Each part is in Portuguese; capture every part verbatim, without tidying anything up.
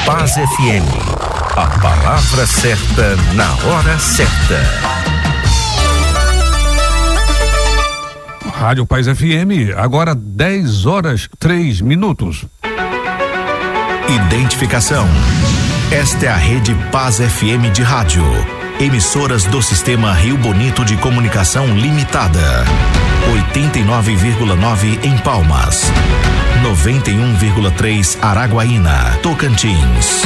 Paz F M. A palavra certa na hora certa. Rádio Paz F M, agora dez horas três minutos. Identificação. Esta é a Rede Paz F M de rádio. Emissoras do Sistema Rio Bonito de Comunicação Limitada. oitenta e nove vírgula nove em Palmas. noventa e um vírgula três Araguaína, Tocantins.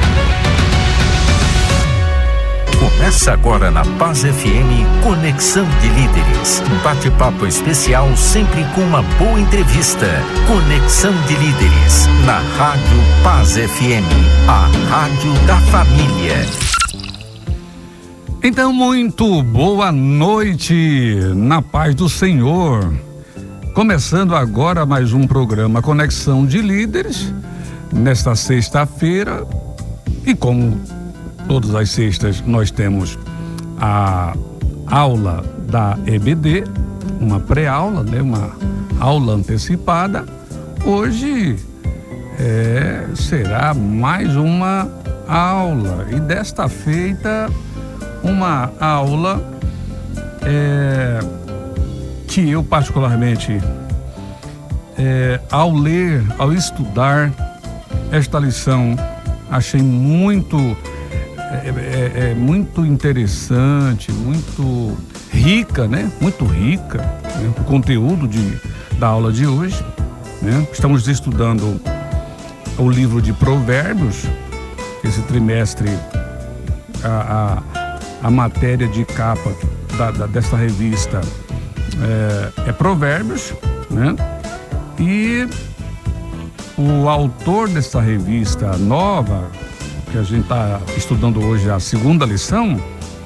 Começa agora na Paz F M Conexão de Líderes. Um bate-papo especial sempre com uma boa entrevista. Conexão de Líderes na Rádio Paz F M, a rádio da família. Então, muito boa noite, na paz do Senhor. Começando agora mais um programa Conexão de Líderes, nesta sexta-feira. E como todas as sextas nós temos a aula da E B D, uma pré-aula, né? Uma aula antecipada. Hoje é, será mais uma aula, e desta feita uma aula é, que eu particularmente, é, ao ler, ao estudar esta lição, achei muito, é, é, é, muito interessante, muito rica, né? Muito rica, né? O conteúdo de, da aula de hoje, né? Estamos estudando o livro de Provérbios. Esse trimestre a, a A matéria de capa da, da, dessa revista é, é Provérbios, né? E o autor dessa revista nova, que a gente está estudando hoje, a segunda lição,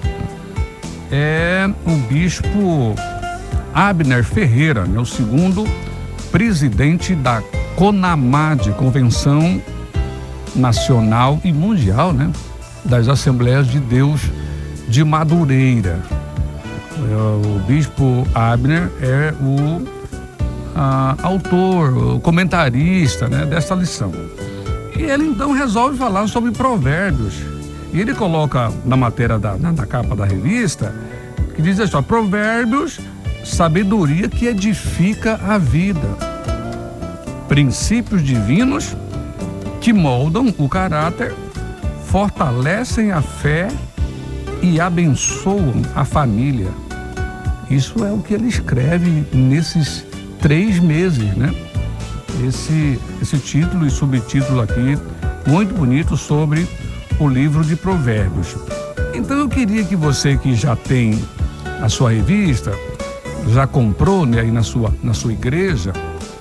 é o bispo Abner Ferreira, né? O segundo presidente da CONAMAD, Convenção Nacional e Mundial, né? Das Assembleias de Deus de Madureira. O bispo Abner é o a, autor, o comentarista, né, dessa lição. E ele então resolve falar sobre Provérbios. E ele coloca na matéria da, na, na capa da revista, que diz assim: ó, Provérbios, sabedoria que edifica a vida. Princípios divinos que moldam o caráter, fortalecem a fé e abençoam a família. Isso é o que ele escreve nesses três meses, né? Esse, esse título e subtítulo aqui, muito bonito, sobre o livro de Provérbios. Então eu queria que você que já tem a sua revista, já comprou, né, aí na sua, na sua igreja,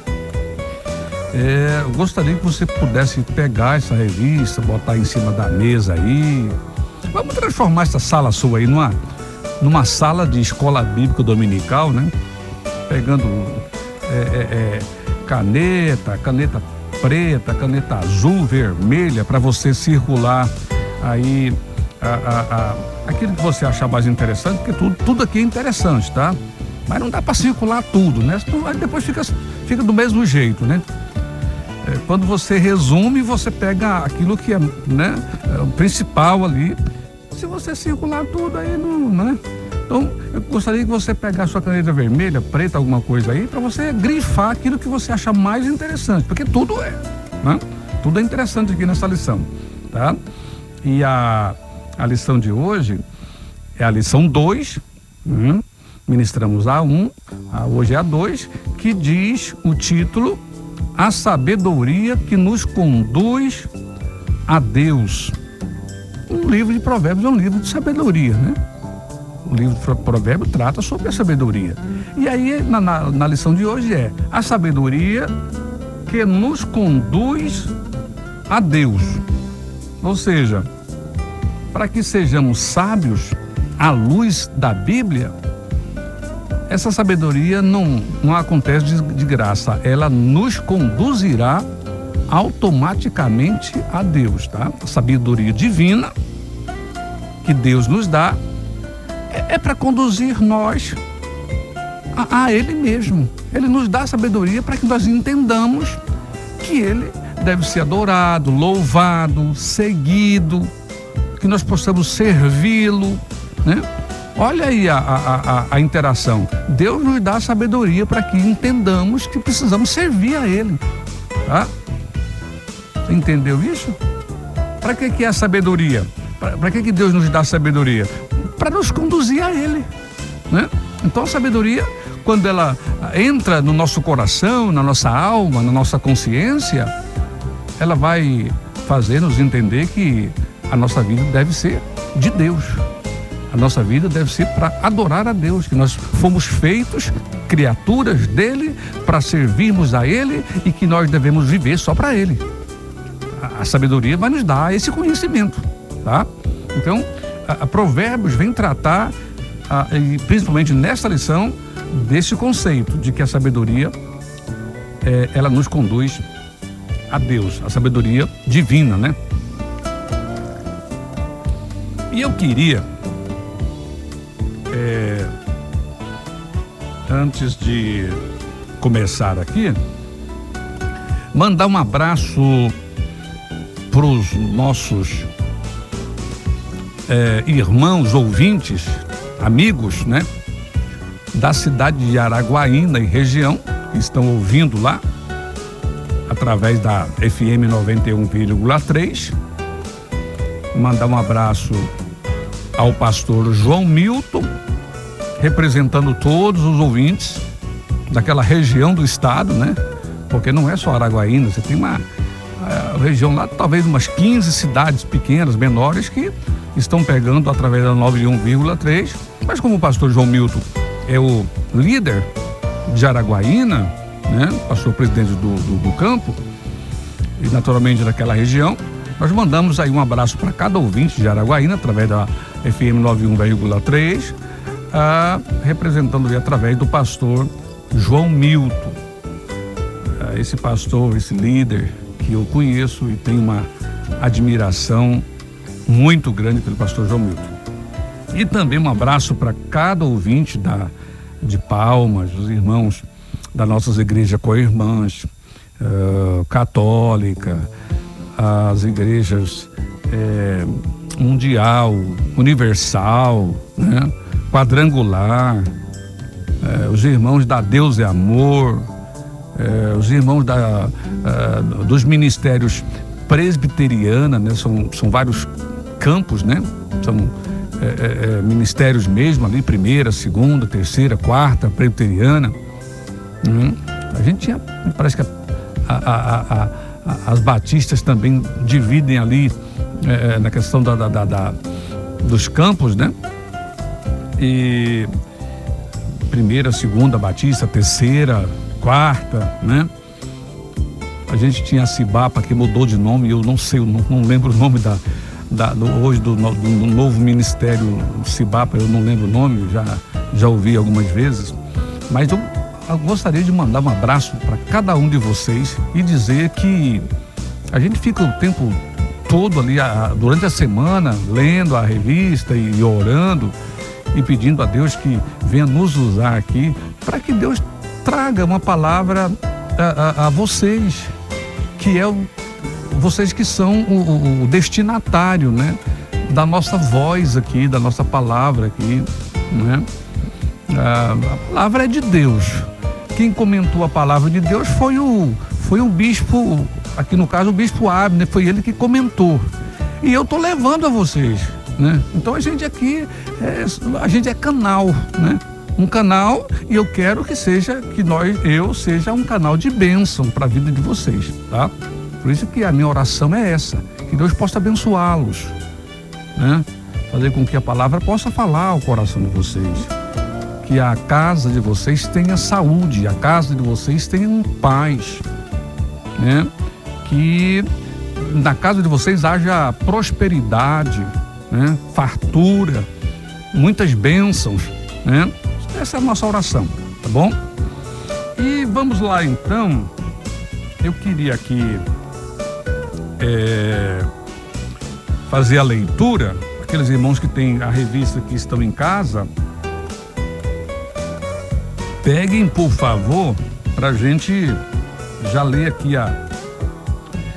é, eu gostaria que você pudesse pegar essa revista, botar em cima da mesa aí. Vamos transformar essa sala sua aí numa, numa sala de escola bíblica dominical, né? Pegando é, é, é, caneta, caneta preta, caneta azul, vermelha, para você circular aí a, a, a, aquilo que você achar mais interessante, porque tudo, tudo aqui é interessante, tá? Mas não dá para circular tudo, né? Senão depois fica, fica do mesmo jeito, né? É, quando você resume, você pega aquilo que é, né, é o principal ali. Se você circular tudo aí, não, né? Então, eu gostaria que você pegasse sua caneta vermelha, preta, alguma coisa aí, para você grifar aquilo que você achar mais interessante, porque tudo é, né? Tudo é interessante aqui nessa lição, tá? E a, a lição de hoje é a lição dois, né? Ministramos a um, a, hoje é a dois, que diz o título: A Sabedoria que nos conduz a Deus. O livro de Provérbios é um livro de sabedoria, né? O livro de Provérbios trata sobre a sabedoria. E aí, na, na, na lição de hoje é a sabedoria que nos conduz a Deus. Ou seja, para que sejamos sábios à luz da Bíblia, essa sabedoria não, não acontece de, de graça. Ela nos conduzirá automaticamente a Deus, tá? A sabedoria divina que Deus nos dá é, é para conduzir nós a, a Ele mesmo. Ele nos dá a sabedoria para que nós entendamos que Ele deve ser adorado, louvado, seguido, que nós possamos servi-lo, né? Olha aí a, a, a, a interação. Deus nos dá sabedoria para que entendamos que precisamos servir a Ele, tá? Você entendeu isso? Para que que é a sabedoria? Para que que Deus nos dá sabedoria? Para nos conduzir a Ele, né? Então a sabedoria, quando ela entra no nosso coração, na nossa alma, na nossa consciência, ela vai fazer-nos entender que a nossa vida deve ser de Deus. A nossa vida deve ser para adorar a Deus, que nós fomos feitos criaturas dele para servirmos a Ele e que nós devemos viver só para Ele. A, a sabedoria vai nos dar esse conhecimento, tá? Então, a, a Provérbios vem tratar, a, e principalmente nesta lição, desse conceito de que a sabedoria, é, ela nos conduz a Deus, a sabedoria divina, né? E eu queria, é, antes de começar aqui, mandar um abraço para os nossos é, irmãos ouvintes, amigos, né, da cidade de Araguaína e região, que estão ouvindo lá através da F M noventa e um vírgula três. Mandar um abraço ao pastor João Milton, representando todos os ouvintes daquela região do estado, né? Porque não é só Araguaína, você tem uma a região lá, talvez umas quinze cidades pequenas, menores, que estão pegando através da noventa e um vírgula três, mas como o pastor João Milton é o líder de Araguaína, né? Pastor presidente do, do, do campo, e naturalmente daquela região, nós mandamos aí um abraço para cada ouvinte de Araguaína, através da F M noventa e um vírgula três, ah, representando ali através do pastor João Milton. Ah, esse pastor, esse líder que eu conheço e tenho uma admiração muito grande pelo pastor João Milton. E também um abraço para cada ouvinte da, de Palmas, os irmãos das nossas igrejas co-irmãs, uh, católica, as igrejas é, mundial, universal, né? Quadrangular, é, os irmãos da Deus é Amor, é, os irmãos da, é, dos ministérios presbiteriana, né? São, são vários campos, né? São é, é, ministérios mesmo ali, primeira, segunda, terceira, quarta, presbiteriana. Hum. A gente tinha, parece que a, a, a, a as batistas também dividem ali é, na questão da, da, da, da, dos campos, né? E primeira, segunda batista, terceira, quarta, né? A gente tinha a Cibapa, que mudou de nome, eu não sei, eu não, não lembro o nome da, da, do, hoje do, do, do novo ministério Cibapa, eu não lembro o nome, já, já ouvi algumas vezes, mas eu Eu gostaria de mandar um abraço para cada um de vocês e dizer que a gente fica o tempo todo ali, a, durante a semana, lendo a revista e, e orando e pedindo a Deus que venha nos usar aqui, para que Deus traga uma palavra a, a, a vocês, que é o, vocês que são o, o, o destinatário, né, da nossa voz aqui, da nossa palavra aqui, né? A, a palavra é de Deus. Quem comentou a palavra de Deus foi o, foi o bispo, aqui no caso o bispo Abner, foi ele que comentou. E eu tô levando a vocês, né? Então a gente aqui, é, a gente é canal, né? Um canal, e eu quero que seja, que nós, eu seja um canal de bênção para a vida de vocês, tá? Por isso que a minha oração é essa, que Deus possa abençoá-los, né? Fazer com que a palavra possa falar ao coração de vocês. Que a casa de vocês tenha saúde, a casa de vocês tenha paz, né? Que na casa de vocês haja prosperidade, né? Fartura, muitas bênçãos, né? Essa é a nossa oração, tá bom? E vamos lá então, eu queria aqui é, fazer a leitura, aqueles irmãos que têm a revista que estão em casa, peguem, por favor, para a gente já ler aqui a,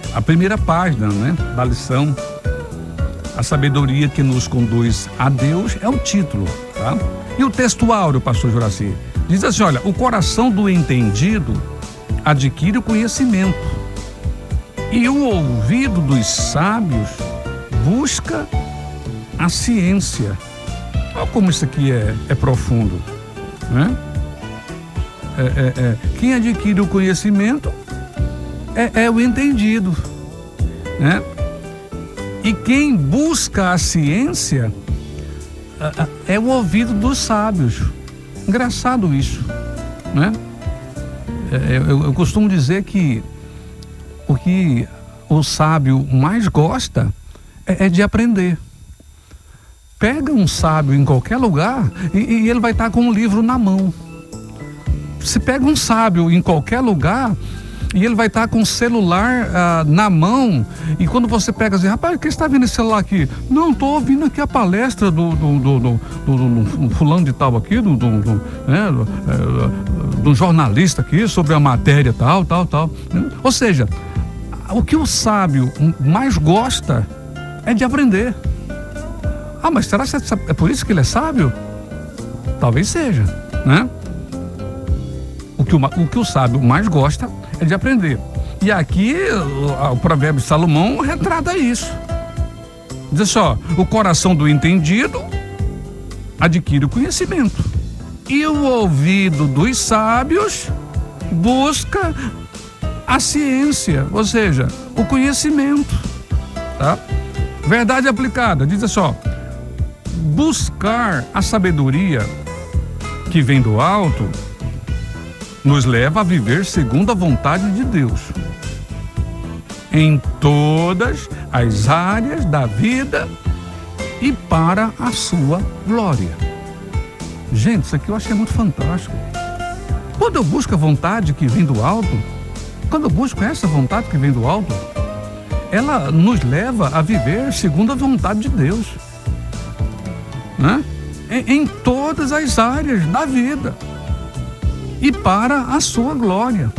a primeira página, né, da lição. A sabedoria que nos conduz a Deus é o título, tá? E o texto áureo, pastor Juraci, diz assim, olha, o coração do entendido adquire o conhecimento e o ouvido dos sábios busca a ciência. Olha como isso aqui é, é profundo, né? É, é, é. Quem adquire o conhecimento é, é o entendido, né? E quem busca a ciência é o ouvido dos sábios. Engraçado isso, né? Eu, eu costumo dizer que o que o sábio mais gosta é, é de aprender. Pega um sábio em qualquer lugar e, e ele vai estar com um livro na mão. Se pega um sábio em qualquer lugar e ele vai estar com o celular ah, na mão, e quando você pega assim, rapaz, quem está vendo esse celular aqui? Não, estou ouvindo aqui a palestra do, do, do, do, do, do fulano de tal aqui, do, do, do, né, do, é, do jornalista aqui, sobre a matéria tal, tal, tal. Ou seja, o que o sábio mais gosta é de aprender. Ah, mas será que é por isso que ele é sábio? Talvez seja, né? O que o, o que o sábio mais gosta é de aprender. E aqui o, o provérbio de Salomão retrata isso. Diz só, o coração do entendido adquire o conhecimento e o ouvido dos sábios busca a ciência, ou seja, o conhecimento, tá? Verdade aplicada, diz só, buscar a sabedoria que vem do alto nos leva a viver segundo a vontade de Deus em todas as áreas da vida e para a sua glória. Gente, isso aqui eu achei muito fantástico. Quando eu busco a vontade que vem do alto, quando eu busco essa vontade que vem do alto, ela nos leva a viver segundo a vontade de Deus, né? Em, em todas as áreas da vida e para a sua glória,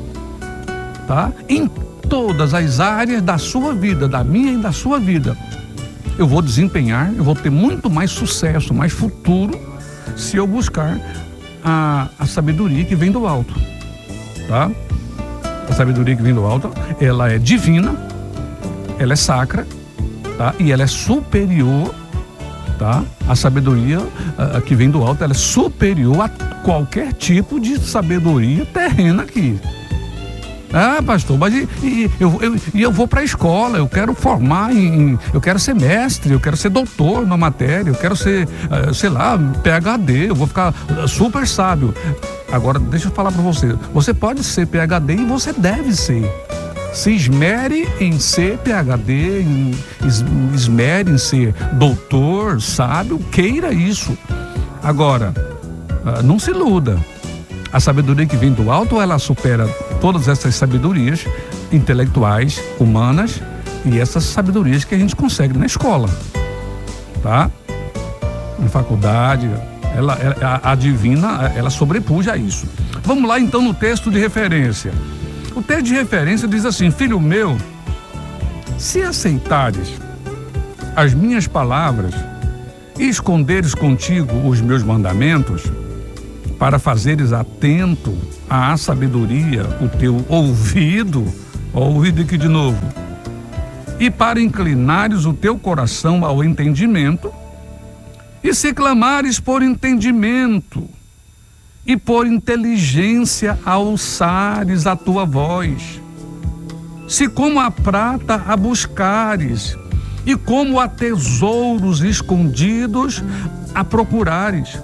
tá? Em todas as áreas da sua vida, da minha e da sua vida, eu vou desempenhar, eu vou ter muito mais sucesso, mais futuro, se eu buscar a, a sabedoria que vem do alto, tá? A sabedoria que vem do alto, ela é divina, ela é sacra, tá? E ela é superior, tá? A sabedoria uh, que vem do alto, ela é superior a qualquer tipo de sabedoria terrena aqui. Ah, pastor, mas e, e, eu, eu, e eu vou para a escola, eu quero formar em, eu quero ser mestre, eu quero ser doutor na matéria, eu quero ser, uh, sei lá, P H D, eu vou ficar uh, super sábio. Agora, deixa eu falar para você, você pode ser P H D e você deve ser. Se esmere em ser P H D, em, esmere em ser doutor, sábio, queira isso. Agora, uh, não se iluda. A sabedoria que vem do alto, ela supera todas essas sabedorias intelectuais, humanas, e essas sabedorias que a gente consegue na escola, tá? Na faculdade, ela, ela, a, a divina, ela sobrepuja a isso. Vamos lá então no texto de referência. O texto de referência diz assim: filho meu, se aceitares as minhas palavras e esconderes contigo os meus mandamentos, para fazeres atento à sabedoria o teu ouvido, ó, ouvido aqui de novo, e para inclinares o teu coração ao entendimento, e se clamares por entendimento e por inteligência alçares a tua voz, se como a prata a buscares e como a tesouros escondidos a procurares,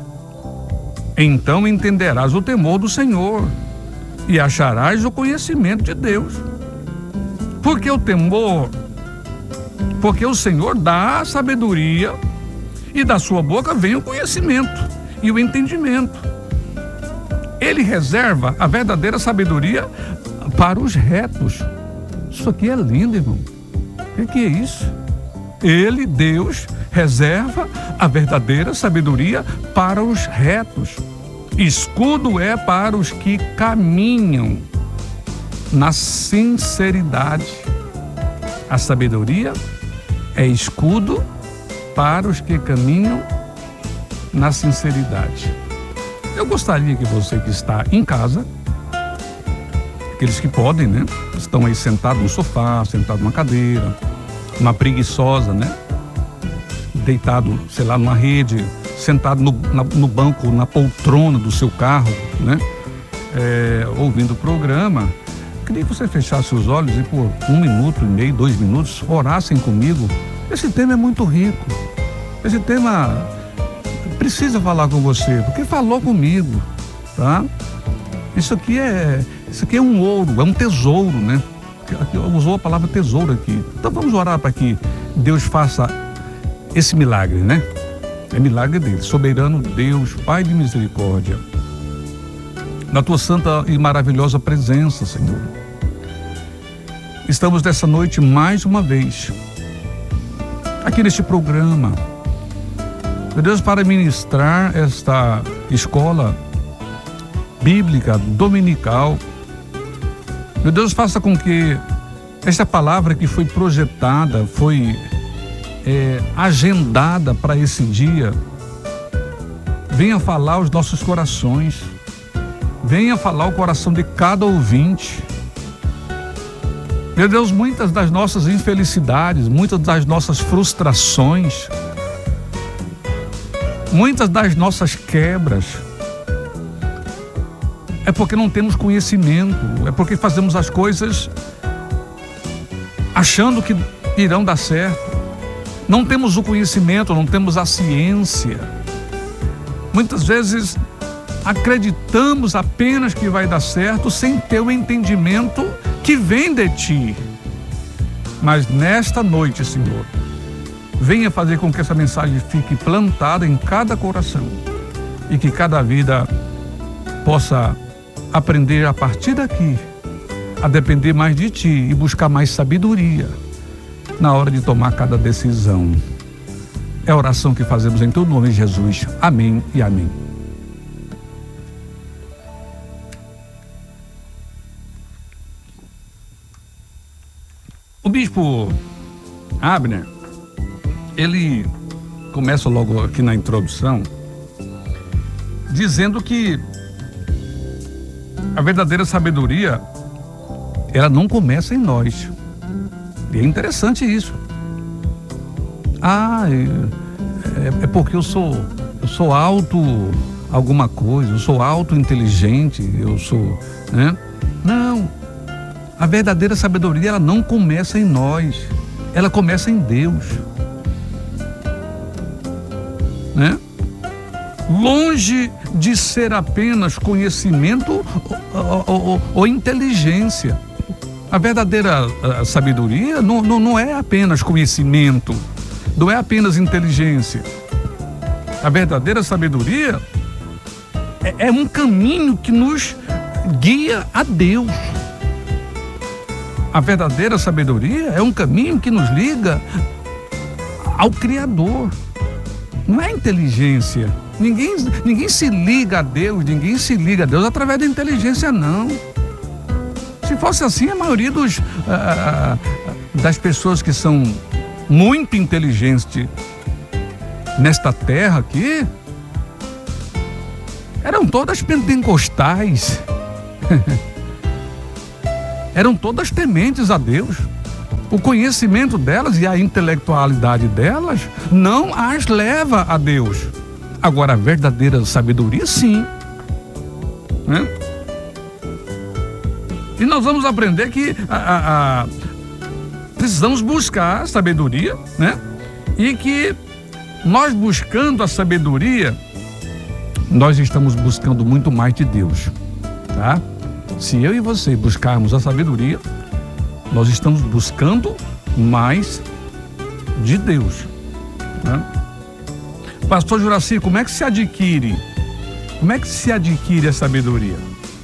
então entenderás o temor do Senhor e acharás o conhecimento de Deus. Porque o temor, porque o Senhor dá a sabedoria e da sua boca vem o conhecimento e o entendimento. Ele reserva a verdadeira sabedoria para os retos. Isso aqui é lindo, irmão. O que, que é isso? Ele, Deus, reserva a verdadeira sabedoria para os retos. Escudo é para os que caminham na sinceridade. A sabedoria é escudo para os que caminham na sinceridade. Eu gostaria que você que está em casa, aqueles que podem, né? Estão aí sentados no sofá, sentados numa cadeira, uma preguiçosa, né? Deitado, sei lá, numa rede, sentado no, na, no banco, na poltrona do seu carro, né? É, ouvindo o programa. Queria que você fechasse os olhos e por um minuto e meio, dois minutos, orassem comigo. Esse tema é muito rico. Esse tema precisa falar com você, porque falou comigo, tá? Isso aqui é, isso aqui é um ouro, é um tesouro, né? Usou a palavra tesouro aqui. Então vamos orar para que Deus faça esse milagre, né? É milagre dele. Soberano Deus, Pai de misericórdia, na tua santa e maravilhosa presença, Senhor. Estamos nessa noite mais uma vez aqui neste programa, meu Deus, para ministrar esta escola bíblica dominical. Meu Deus, faça com que esta palavra que foi projetada, foi é, agendada para esse dia, venha falar aos nossos corações, venha falar o coração de cada ouvinte. Meu Deus, muitas das nossas infelicidades, muitas das nossas frustrações, muitas das nossas quebras, é porque não temos conhecimento, é porque fazemos as coisas achando que irão dar certo. Não temos o conhecimento, não temos a ciência. Muitas vezes acreditamos apenas que vai dar certo sem ter o entendimento que vem de ti. Mas nesta noite, Senhor, venha fazer com que essa mensagem fique plantada em cada coração e que cada vida possa aprender a partir daqui a depender mais de ti e buscar mais sabedoria na hora de tomar cada decisão. É a oração que fazemos em teu nome, Jesus. Amém e amém. O bispo Abner, ele começa logo aqui na introdução dizendo que a verdadeira sabedoria, ela não começa em nós. E é interessante isso. Ah, é, é porque eu sou, eu sou alto alguma coisa, eu sou alto inteligente, eu sou, né? Não. A verdadeira sabedoria, ela não começa em nós, ela começa em Deus, né? Longe de ser apenas conhecimento ou, ou, ou inteligência. A verdadeira a sabedoria não, não, não é apenas conhecimento, não é apenas inteligência. A verdadeira sabedoria é, é um caminho que nos guia a Deus. A verdadeira sabedoria é um caminho que nos liga ao Criador. Não é inteligência. Ninguém, ninguém se liga a Deus, ninguém se liga a Deus através da inteligência, não. Se fosse assim, a maioria dos, ah, das pessoas que são muito inteligentes nesta terra aqui, eram todas pentecostais. Eram todas tementes a Deus. O conhecimento delas e a intelectualidade delas não as leva a Deus. Agora, a verdadeira sabedoria, sim. Né? E nós vamos aprender que a, a, a, precisamos buscar sabedoria, né? E que nós buscando a sabedoria, nós estamos buscando muito mais de Deus, tá? Se eu e você buscarmos a sabedoria, nós estamos buscando mais de Deus, né? Pastor Juraci, como é que se adquire? Como é que se adquire a sabedoria?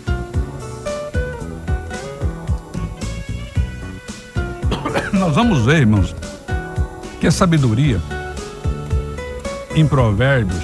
Nós vamos ver, irmãos, que a sabedoria em Provérbios,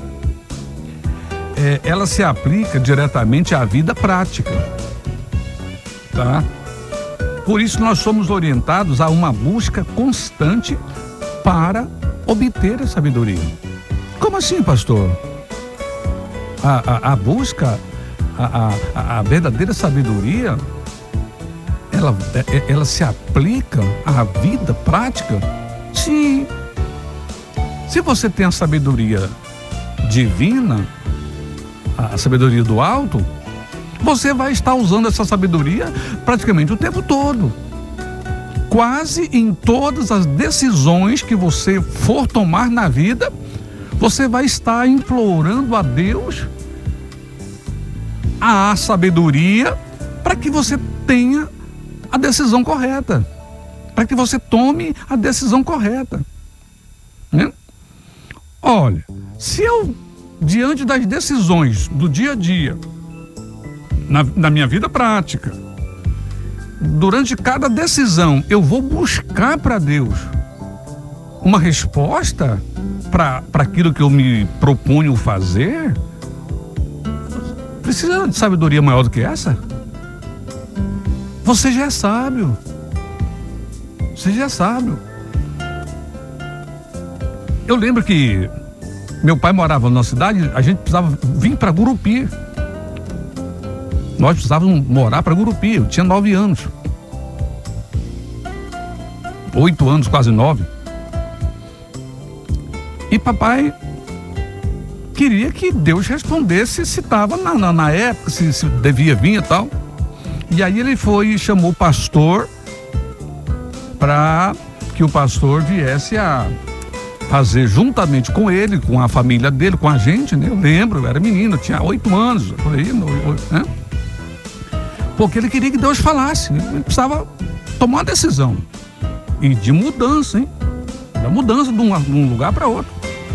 é, ela se aplica diretamente à vida prática, tá? Por isso nós somos orientados a uma busca constante para obter a sabedoria. Como assim, pastor? A, a, a busca, a, a, a verdadeira sabedoria, ela, ela se aplica à vida prática? Sim. Se você tem a sabedoria divina, a sabedoria do alto, você vai estar usando essa sabedoria praticamente o tempo todo. Quase em todas as decisões que você for tomar na vida, você vai estar implorando a Deus a sabedoria para que você tenha a decisão correta, para que você tome a decisão correta, né? Olha, se eu, diante das decisões do dia a dia, na, na minha vida prática, durante cada decisão, eu vou buscar para Deus uma resposta para aquilo que eu me proponho fazer, precisa de sabedoria maior do que essa? Você já é sábio. Você já é sábio. Eu lembro que meu pai morava na cidade, a gente precisava vir para Gurupi. Nós precisávamos morar para Gurupi, eu tinha nove anos. Oito anos, quase nove. E papai queria que Deus respondesse se estava na, na, na época, se, se devia vir e tal. E aí ele foi e chamou o pastor para que o pastor viesse a fazer juntamente com ele, com a família dele, com a gente, né? Eu lembro, eu era menino, eu tinha oito anos, por aí, né? Porque ele queria que Deus falasse, ele precisava tomar uma decisão. E de mudança, hein? Da mudança de um, de um lugar para outro.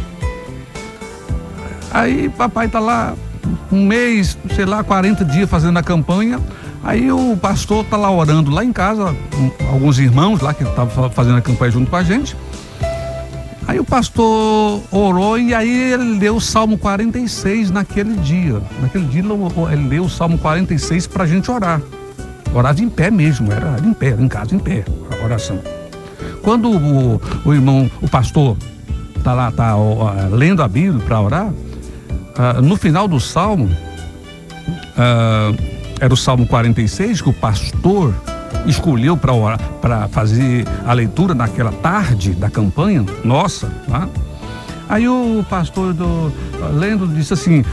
Aí papai tá lá um mês, sei lá, quarenta dias fazendo a campanha. Aí o pastor tá lá orando lá em casa, alguns irmãos lá que estavam fazendo a campanha junto com a gente. Aí o pastor orou e aí ele leu o Salmo quarenta e seis naquele dia. Naquele dia ele leu o Salmo quarenta e seis pra gente orar. Orava em pé mesmo, era em pé, em casa, em pé, a oração. Quando o, o irmão, o pastor tá lá, tá ó, lendo a Bíblia para orar, uh, no final do Salmo, uh, era o Salmo quarenta e seis que o pastor escolheu para fazer a leitura naquela tarde da campanha nossa, tá? Aí o pastor do, lendo disse assim: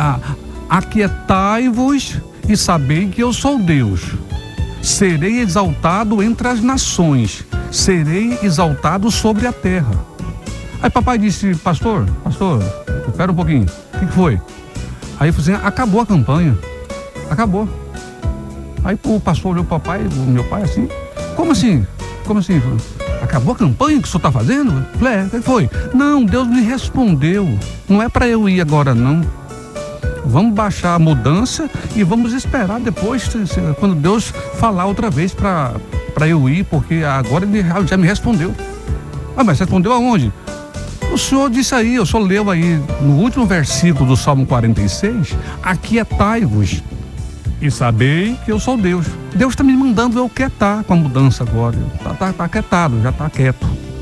aquietai-vos e sabei que eu sou Deus, serei exaltado entre as nações, serei exaltado sobre a terra. Aí papai disse: pastor, pastor, espera um pouquinho, o que, que foi? Aí eu falei assim: acabou a campanha, acabou. Aí o pastor olhou para o papai, o meu pai, assim: como assim? Como assim? Acabou a campanha que o senhor está fazendo? Eu falei: é, o que foi? Não, Deus me respondeu, não é para eu ir agora não. Vamos baixar a mudança e vamos esperar depois, quando Deus falar outra vez para para eu ir, porque agora ele já me respondeu. Ah, mas respondeu aonde? O senhor disse aí, o senhor leu aí no último versículo do Salmo quarenta e seis: aquietai-vos e sabei que eu sou Deus. Deus está me mandando eu quietar com a mudança agora. Está tá, tá quietado, já está quieto.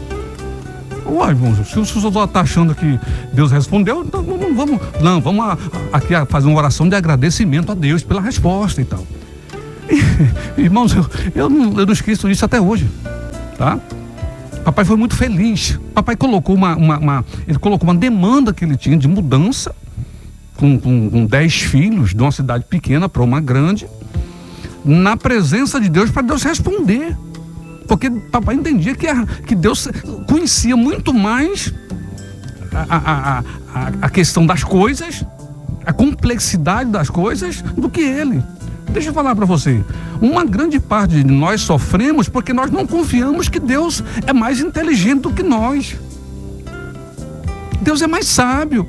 Uai, irmãos, se o senhor está achando que Deus respondeu, então não vamos, não, vamos a, a, aqui a fazer uma oração de agradecimento a Deus pela resposta e tal. E, irmãos, eu, eu, não, eu não esqueço isso até hoje, tá? Papai foi muito feliz. Papai colocou uma, uma, uma ele colocou uma demanda que ele tinha de mudança com, com, com dez filhos de uma cidade pequena para uma grande, na presença de Deus, para Deus responder. Porque papai entendia que, a, que Deus conhecia muito mais a, a, a, a questão das coisas, a complexidade das coisas, do que ele. Deixa eu falar para você, uma grande parte de nós sofremos porque nós não confiamos que Deus é mais inteligente do que nós. Deus é mais sábio.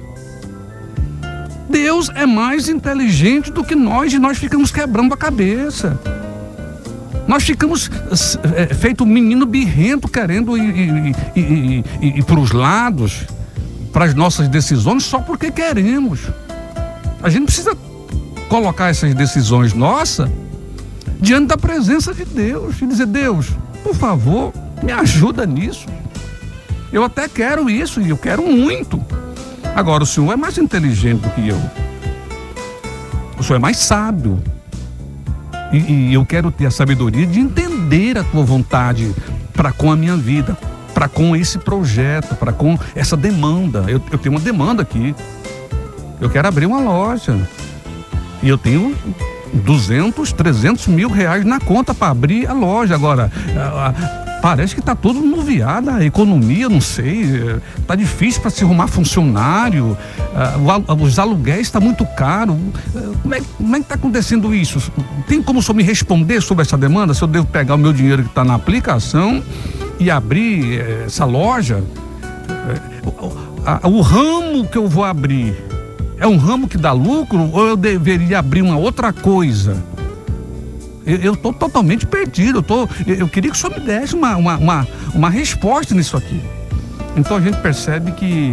Deus é mais inteligente do que nós e nós ficamos quebrando a cabeça. Nós ficamos é, feito um menino birrento querendo ir, ir, ir, ir, ir, ir para os lados, para as nossas decisões só porque queremos. A gente precisa colocar essas decisões nossas diante da presença de Deus e dizer: Deus, por favor, me ajuda nisso. Eu até quero isso e eu quero muito. Agora, o Senhor é mais inteligente do que eu. O Senhor é mais sábio. E, e eu quero ter a sabedoria de entender a tua vontade para com a minha vida, para com esse projeto, para com essa demanda. Eu, eu tenho uma demanda aqui. Eu quero abrir uma loja. E eu tenho duzentos, trezentos mil reais na conta para abrir a loja. Agora, a, a, parece que está tudo nuviado, a economia, não sei, está difícil para se arrumar funcionário, uh, os aluguéis estão muito caros. Uh, como é, como é que está acontecendo isso? Tem como o senhor me responder sobre essa demanda? Se eu devo pegar o meu dinheiro que está na aplicação e abrir uh, essa loja? Uh, uh, uh, o ramo que eu vou abrir é um ramo que dá lucro ou eu deveria abrir uma outra coisa? Eu estou totalmente perdido. Eu, tô, eu queria que o senhor me desse uma, uma, uma, uma resposta nisso aqui. Então a gente percebe que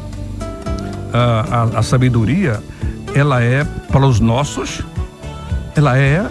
a, a, a sabedoria, ela é para os nossos, ela é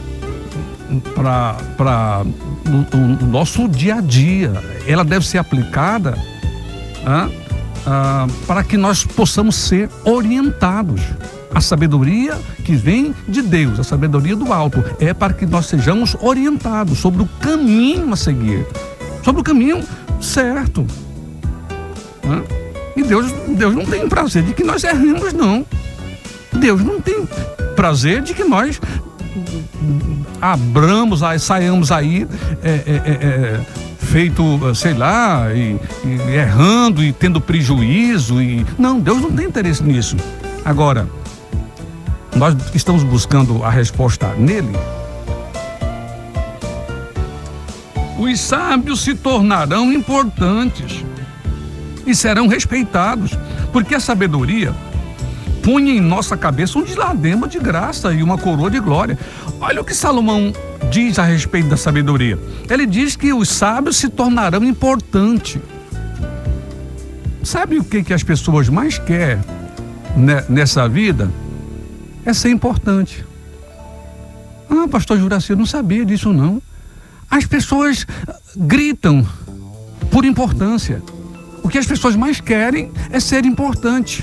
para o, o nosso dia a dia. Ela deve ser aplicada ah, ah, para que nós possamos ser orientados. A sabedoria que vem de Deus, a sabedoria do alto, é para que nós sejamos orientados sobre o caminho a seguir, sobre o caminho certo. Né? E Deus, Deus não tem prazer de que nós erremos, não. Deus não tem prazer de que nós abramos, saiamos aí é, é, é, feito, sei lá, e, e errando e tendo prejuízo. E... Não, Deus não tem interesse nisso. Agora, nós estamos buscando a resposta nele. Os sábios se tornarão importantes e serão respeitados, porque a sabedoria põe em nossa cabeça um diadema de graça e uma coroa de glória. Olha o que Salomão diz a respeito da sabedoria. Ele diz que os sábios se tornarão importantes. Sabe o que, que as pessoas mais querem nessa vida? É ser importante. Ah, pastor Juraci, eu não sabia disso não. As pessoas gritam por importância. O que as pessoas mais querem é ser importante.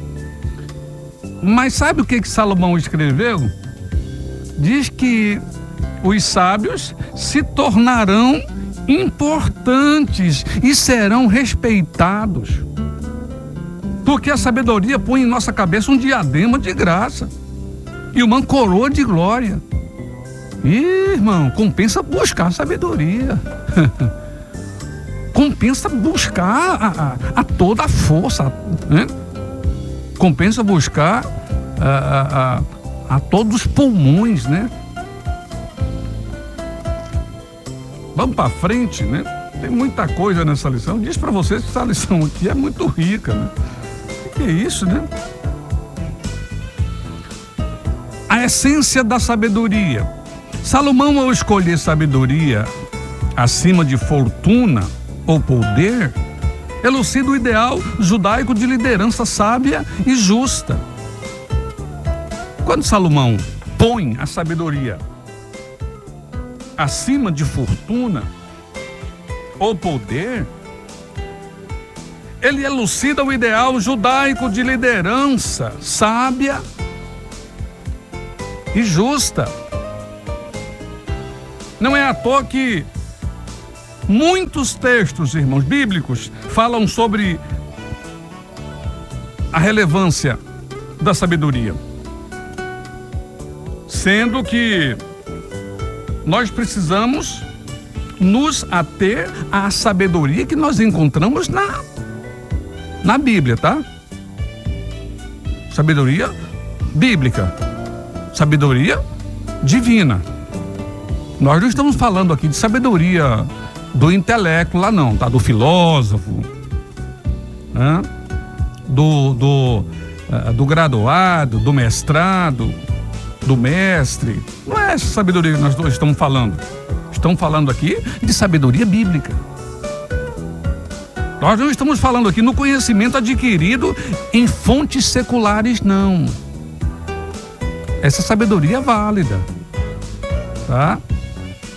Mas sabe o que, que Salomão escreveu? Diz que os sábios se tornarão importantes e serão respeitados. Porque a sabedoria põe em nossa cabeça um diadema de graça e uma coroa de glória. Ih, irmão, compensa buscar sabedoria. Compensa buscar a, a, a toda a força, né? Compensa buscar a, a, a, a todos os pulmões, né? Vamos para frente, né? Tem muita coisa nessa lição. Diz para vocês que essa lição aqui é muito rica, né? O que é isso, né? A essência da sabedoria. Salomão, ao escolher sabedoria acima de fortuna ou poder, elucida o ideal judaico de liderança sábia e justa. Quando Salomão põe a sabedoria acima de fortuna ou poder, ele elucida o ideal judaico de liderança sábia e justa. Não é à toa que muitos textos, irmãos, bíblicos falam sobre a relevância da sabedoria, sendo que nós precisamos nos ater à sabedoria que nós encontramos na, na Bíblia, tá? Sabedoria bíblica, sabedoria divina. Nós não estamos falando aqui de sabedoria do intelecto lá não, tá? Do filósofo, né? do, do, uh, do graduado, do mestrado, do mestre. Não é essa sabedoria que nós estamos falando. Estamos falando aqui de sabedoria bíblica. Nós não estamos falando aqui no conhecimento adquirido em fontes seculares, não. Essa sabedoria é válida, tá?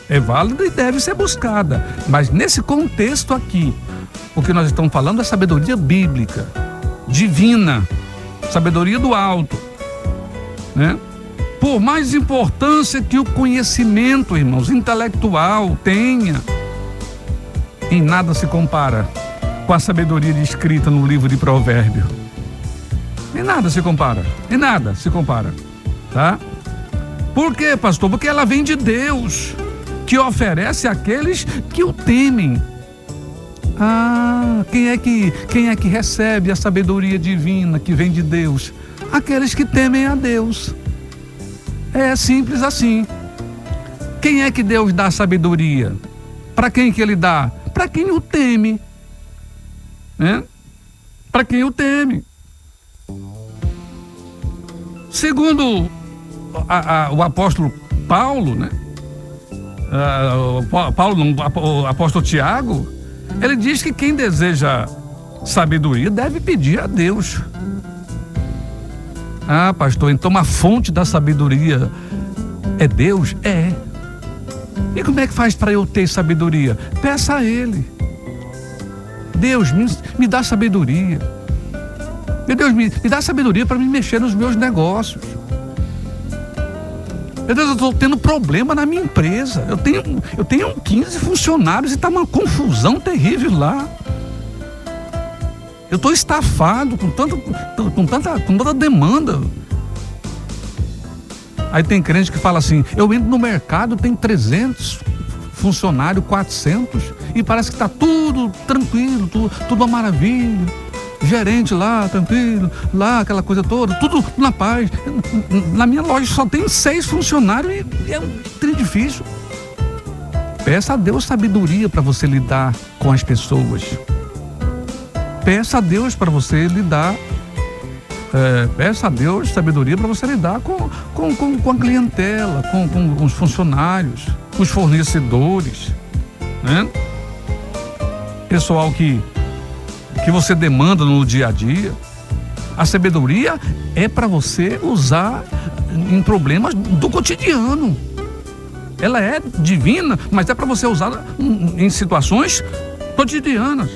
é válida e deve ser buscada. Mas nesse contexto aqui, o que nós estamos falando é sabedoria bíblica, divina, sabedoria do alto, né? Por mais importância que o conhecimento, irmãos, intelectual tenha, em nada se compara com a sabedoria descrita no livro de Provérbios. Em nada se compara, em nada se compara, tá? Por quê, pastor? Porque ela vem de Deus, que oferece àqueles que o temem. Ah, quem é que, quem é que recebe a sabedoria divina que vem de Deus? Aqueles que temem a Deus. É simples assim. Quem é que Deus dá sabedoria? Para quem que Ele dá? Para quem o teme, né? Para quem o teme. Segundo a, a, o apóstolo Paulo, né? Uh, Paulo, não, o apóstolo Tiago, ele diz que quem deseja sabedoria deve pedir a Deus. Ah, pastor, então a fonte da sabedoria é Deus? É. E como é que faz para eu ter sabedoria? Peça a Ele. Deus, me, me dá sabedoria. Meu Deus, me, me dá sabedoria para me mexer nos meus negócios. Meu Deus, eu estou tendo problema na minha empresa. Eu tenho, eu tenho quinze funcionários e está uma confusão terrível lá. Eu estou estafado com, tanto, com, tanta, com tanta demanda. Aí tem crente que fala assim, eu entro no mercado, tem trezentos funcionários, quatrocentos, e parece que está tudo tranquilo, tudo, tudo uma maravilha. Gerente lá, tranquilo, lá, aquela coisa toda, tudo na paz. Na minha loja só tem seis funcionários e é um trem difícil. Peça a Deus sabedoria para você lidar com as pessoas. Peça a Deus para você lidar, é, peça a Deus sabedoria para você lidar com, com, com, com a clientela, com, com os funcionários, com os fornecedores, né? Pessoal que que você demanda no dia a dia. A sabedoria é para você usar em problemas do cotidiano. Ela é divina, mas é para você usar em situações cotidianas.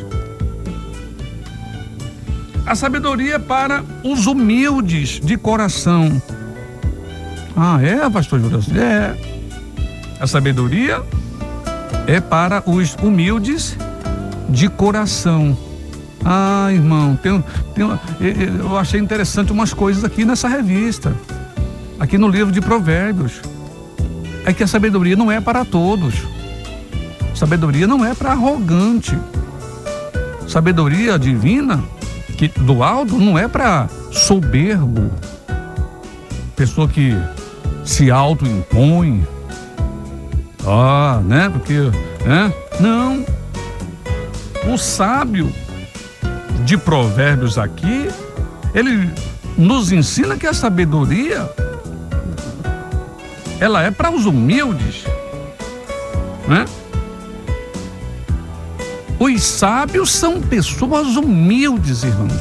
A sabedoria é para os humildes de coração. Ah, é, pastor Júlio? É. A sabedoria é para os humildes de coração. Ah, irmão, tem, tem, eu achei interessante umas coisas aqui nessa revista, aqui no livro de Provérbios. É que a sabedoria não é para todos. Sabedoria não é para arrogante. Sabedoria divina, que, do alto, não é para soberbo. Pessoa que se auto-impõe. Ah, né? Porque, né? Não. O sábio de Provérbios aqui, ele nos ensina que a sabedoria ela é para os humildes, né? Os sábios são pessoas humildes, irmãos.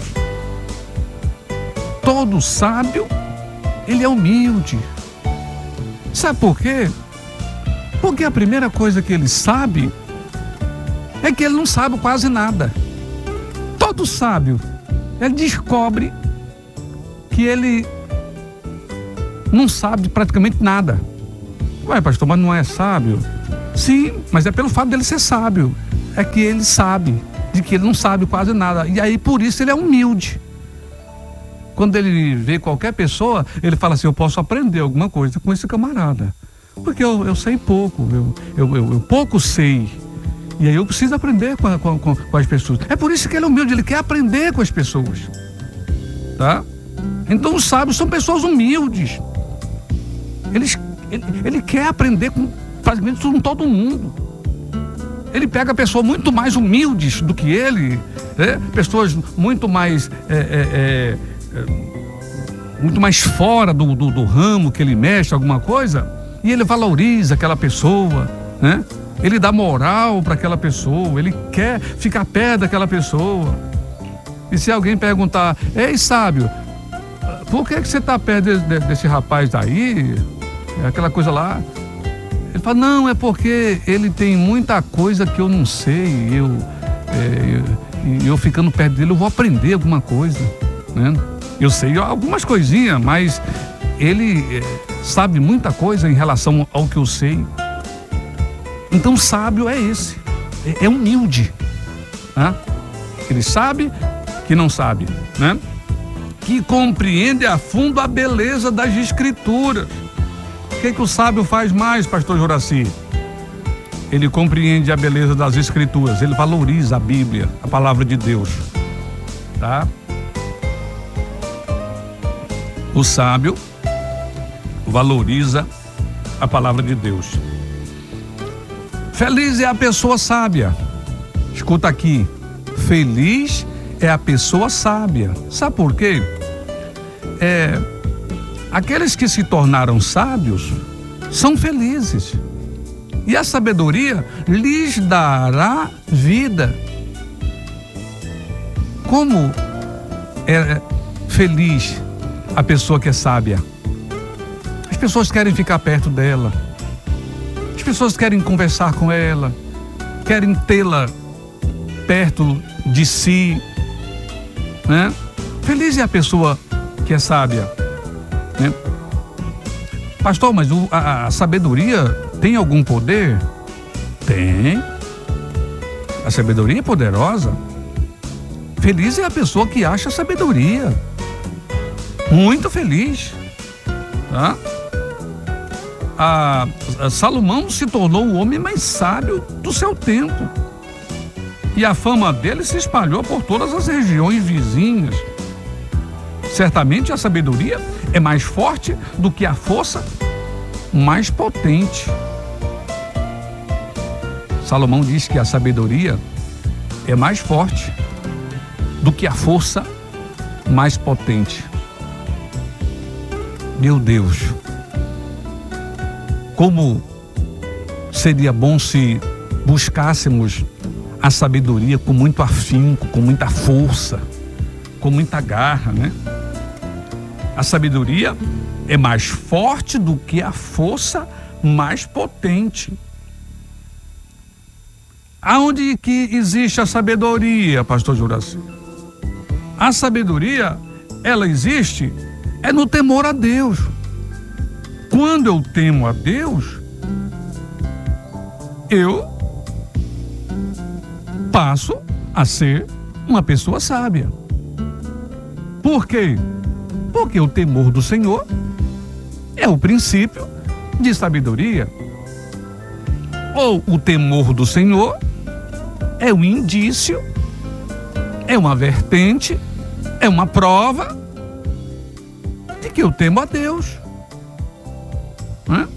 Todo sábio, ele é humilde. Sabe por quê? Porque a primeira coisa que ele sabe é que ele não sabe quase nada. Todo sábio, ele descobre que ele não sabe praticamente nada. Ué, pastor, mas não é sábio? Sim, mas é pelo fato dele ser sábio. É que ele sabe, de que ele não sabe quase nada. E aí, por isso, ele é humilde. Quando ele vê qualquer pessoa, ele fala assim, eu posso aprender alguma coisa com esse camarada. Porque eu, eu sei pouco, eu, eu, eu, eu pouco sei. E aí eu preciso aprender com, a, com, com as pessoas. É por isso que ele é humilde, ele quer aprender com as pessoas. Tá? Então os sábios são pessoas humildes. Eles, ele, ele quer aprender com praticamente com todo mundo. Ele pega pessoas muito mais humildes do que ele, né? Pessoas muito mais é, é, é, é, muito mais fora do, do, do ramo que ele mexe, alguma coisa, e ele valoriza aquela pessoa, né? Ele dá moral para aquela pessoa, ele quer ficar perto daquela pessoa. E se alguém perguntar, ei, sábio, por que, que você está perto de, de, desse rapaz daí? Aquela coisa lá. Ele fala, não, é porque ele tem muita coisa que eu não sei, eu, é, eu, eu ficando perto dele eu vou aprender alguma coisa, né? Eu sei algumas coisinhas, mas ele é, sabe muita coisa em relação ao que eu sei. Então sábio é esse, é, é humilde, né? Ele sabe que não sabe, né? Que compreende a fundo a beleza das escrituras. O que, que o sábio faz mais, pastor Juraci? Ele compreende a beleza das escrituras, ele valoriza a Bíblia, a palavra de Deus, tá? O sábio valoriza a palavra de Deus. Feliz é a pessoa sábia. Escuta aqui, feliz é a pessoa sábia. Sabe por quê? É, aqueles que se tornaram sábios são felizes. E a sabedoria lhes dará vida. Como é feliz a pessoa que é sábia? As pessoas querem ficar perto dela. As pessoas querem conversar com ela. Querem tê-la perto de si, né? Feliz é a pessoa que é sábia, né? Pastor, mas o, a, a sabedoria tem algum poder? Tem. A sabedoria é poderosa. Feliz é a pessoa que acha sabedoria. Muito feliz, tá? A, a Salomão se tornou o homem mais sábio do seu tempo. E a fama dele se espalhou por todas as regiões vizinhas. Certamente a sabedoria é mais forte do que a força mais potente. Salomão diz que a sabedoria é mais forte do que a força mais potente. Meu Deus, como seria bom se buscássemos a sabedoria com muito afinco, com muita força, com muita garra, né? A sabedoria é mais forte do que a força mais potente. Aonde que existe a sabedoria, pastor Juraci? A sabedoria, ela existe é no temor a Deus. Quando eu temo a Deus, eu passo a ser uma pessoa sábia. Por quê? Porque o temor do Senhor é o princípio de sabedoria. Ou o temor do Senhor é um indício, é uma vertente, é uma prova de que eu temo a Deus. Né?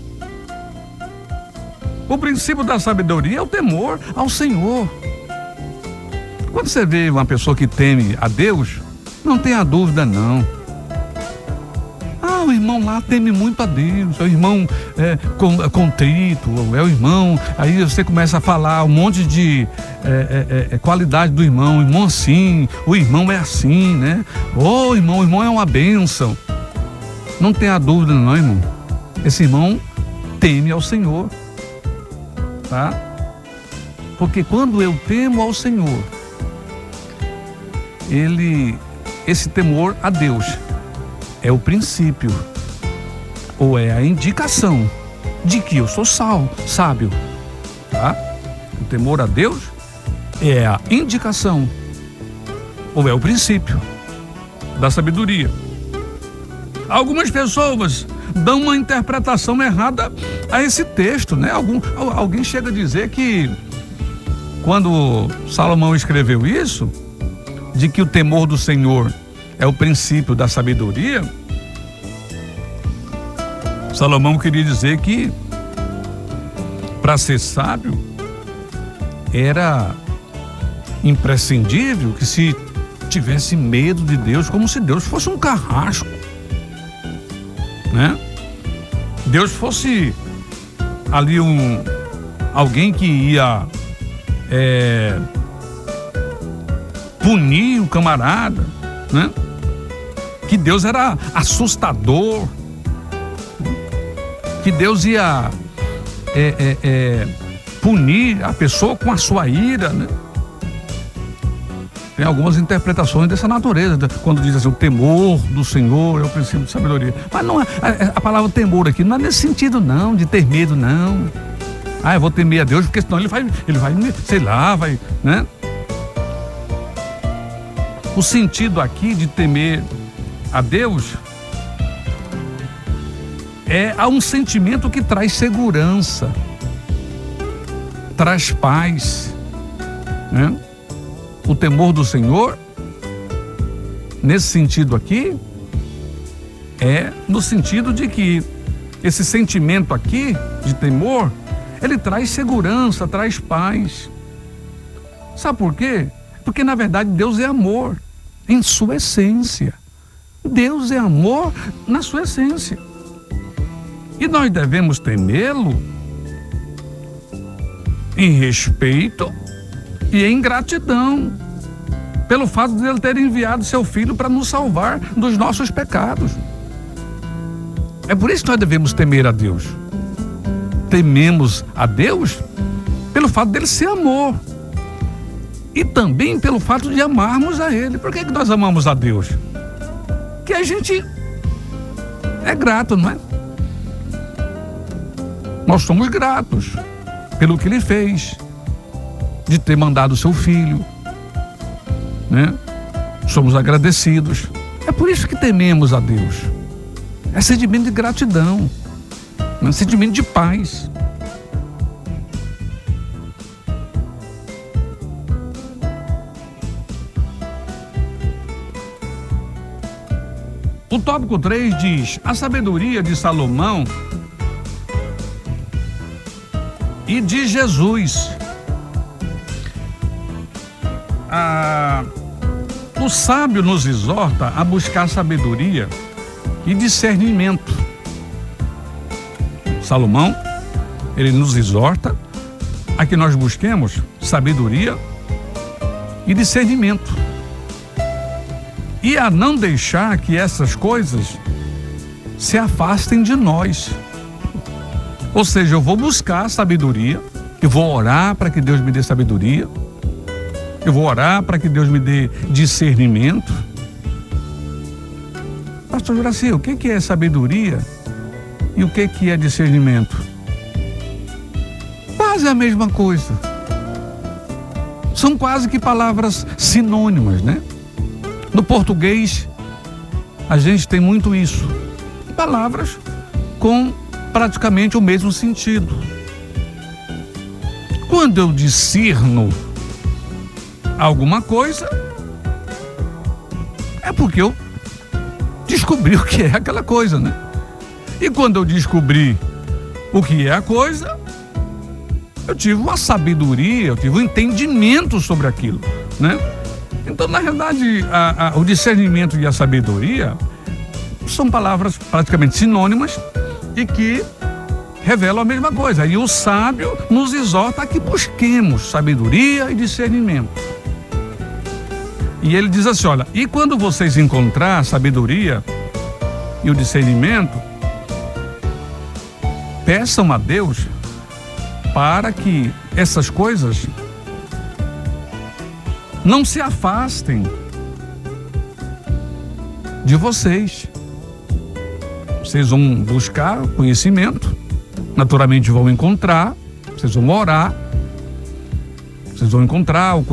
O princípio da sabedoria é o temor ao Senhor. Quando você vê uma pessoa que teme a Deus, não tenha dúvida não. Ah, o irmão lá teme muito a Deus, é o irmão é, contrito, é o irmão, aí você começa a falar um monte de é, é, é, qualidade do irmão, o irmão assim, o irmão é assim, né? Ô irmão, o irmão é uma bênção. Não tenha dúvida não, irmão. Esse irmão teme ao Senhor, tá? Porque quando eu temo ao Senhor, ele, esse temor a Deus é o princípio, ou é a indicação de que eu sou sal, sábio, tá? O temor a Deus é a indicação, ou é o princípio da sabedoria. Algumas pessoas dão uma interpretação errada a esse texto, né? Algum, alguém chega a dizer que quando Salomão escreveu isso, de que o temor do Senhor é o princípio da sabedoria, Salomão queria dizer que para ser sábio era imprescindível que se tivesse medo de Deus, como se Deus fosse um carrasco, né? Deus fosse ali um alguém que ia é, punir o camarada, né? Que Deus era assustador, que Deus ia é, é, é, punir a pessoa com a sua ira, né? Tem algumas interpretações dessa natureza, quando diz assim, o temor do Senhor é o princípio de sabedoria. Mas não é, a, a palavra temor aqui não é nesse sentido não, de ter medo não. Ah, eu vou temer a Deus, porque senão ele vai, ele vai, sei lá, vai, né? O sentido aqui de temer a Deus é há um sentimento que traz segurança, traz paz, né? O temor do Senhor, nesse sentido aqui, é no sentido de que esse sentimento aqui de temor, ele traz segurança, traz paz. Sabe por quê? Porque na verdade Deus é amor em sua essência. Deus é amor na sua essência. E nós devemos temê-lo em respeito e em gratidão pelo fato de ele ter enviado seu filho para nos salvar dos nossos pecados. É por isso que nós devemos temer a Deus. Tememos a Deus pelo fato dele ser amor e também pelo fato de amarmos a ele. Por que que nós amamos a Deus? Que a gente é grato, não é? Nós somos gratos pelo que ele fez, de ter mandado o seu filho, né? Somos agradecidos. É por isso que tememos a Deus. É sentimento de gratidão, é sentimento de paz. O tópico três diz: a sabedoria de Salomão e de Jesus. Ah, o sábio nos exorta a buscar sabedoria e discernimento. Salomão, ele nos exorta a que nós busquemos sabedoria e discernimento. E a não deixar que essas coisas se afastem de nós. Ou seja, eu vou buscar sabedoria, eu vou orar para que Deus me dê sabedoria, eu vou orar para que Deus me dê discernimento. Pastor Juraci, o que que é sabedoria e o que que é discernimento? Quase a mesma coisa. São quase que palavras sinônimas, né? No português, a gente tem muito isso. Palavras com praticamente o mesmo sentido. Quando eu discerno alguma coisa, é porque eu descobri o que é aquela coisa, né? E quando eu descobri o que é a coisa, eu tive uma sabedoria, eu tive um entendimento sobre aquilo, né? Então, na realidade, a, a, o discernimento e a sabedoria são palavras praticamente sinônimas e que revelam a mesma coisa. E o sábio nos exorta a que busquemos sabedoria e discernimento. E ele diz assim, olha, e quando vocês encontrar a sabedoria e o discernimento, peçam a Deus para que essas coisas não se afastem de vocês. Vocês vão buscar conhecimento, naturalmente vão encontrar, vocês vão orar, vocês vão encontrar o